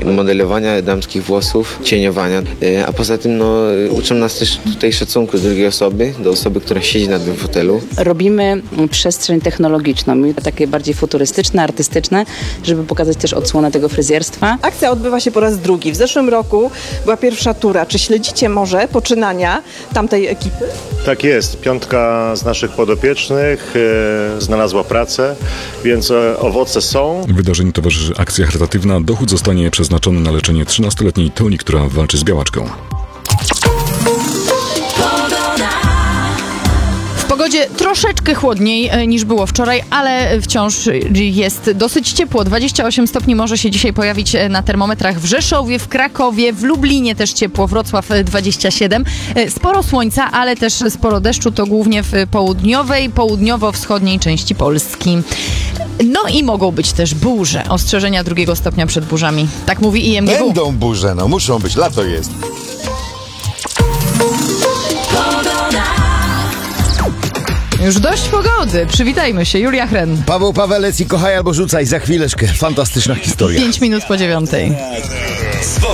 modelowania damskich włosów, cieniowania, a poza tym uczą nas też tutaj szacunku do drugiej osoby, do osoby, która siedzi na tym fotelu. Robimy przestrzeń technologiczną, takie bardziej futurystyczne, artystyczne, żeby pokazać też odsłonę tego fryzjerstwa. Akcja odbywa się po raz drugi. W zeszłym roku była pierwsza tura. Czy śledzicie może poczynania tamtej ekipy? Tak jest. 5 z naszych podopiecznych znalazła pracę, więc owoce są. Wydarzeniu towarzyszy akcja charytatywna. Dochód zostanie przeznaczony na leczenie 13-letniej Toni, która walczy z białaczką. W pogodzie troszeczkę chłodniej niż było wczoraj, ale wciąż jest dosyć ciepło. 28 stopni może się dzisiaj pojawić na termometrach w Rzeszowie, w Krakowie, w Lublinie też ciepło, Wrocław 27. Sporo słońca, ale też sporo deszczu, to głównie w południowej, południowo-wschodniej części Polski. No i mogą być też burze. Ostrzeżenia 2 stopnia przed burzami. Tak mówi IMGW. Będą burze, muszą być, lato jest. Już dość pogody. Przywitajmy się. Julia Hren. Paweł Pawelec i Kochaj albo rzucaj za chwileczkę. Fantastyczna historia. 5 minut po 9:00.